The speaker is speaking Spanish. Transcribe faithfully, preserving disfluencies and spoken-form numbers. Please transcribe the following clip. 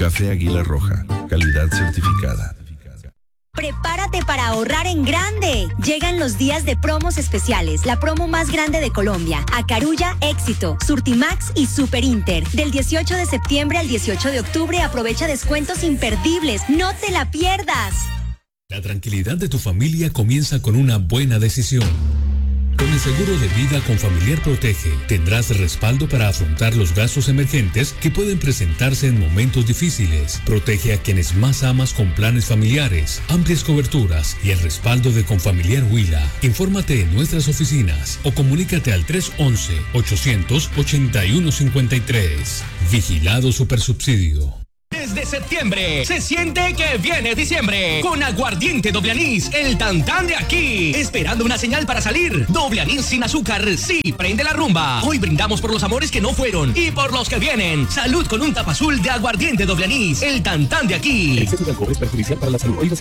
Café Águila Roja, calidad certificada. Prepárate para ahorrar en grande. Llegan los días de promos especiales, la promo más grande de Colombia. Acarulla, Éxito, Surtimax y Super Inter. Del dieciocho de septiembre al dieciocho de octubre aprovecha descuentos imperdibles. No te la pierdas. La tranquilidad de tu familia comienza con una buena decisión. Con el seguro de vida Confamiliar Protege, tendrás respaldo para afrontar los gastos emergentes que pueden presentarse en momentos difíciles. Protege a quienes más amas con planes familiares, amplias coberturas y el respaldo de Confamiliar Huila. Infórmate en nuestras oficinas o comunícate al tres once, ochocientos, ochenta y uno cincuenta y tres. Vigilado Supersubsidio. Desde septiembre se siente que viene diciembre con Aguardiente Doble Anís, el tantán de aquí, esperando una señal para salir. Doble Anís sin azúcar, sí, prende la rumba. Hoy brindamos por los amores que no fueron y por los que vienen. Salud con un tapa azul de Aguardiente Doble Anís, el tantán de aquí. El exceso de alcohol es perjudicial para la salud.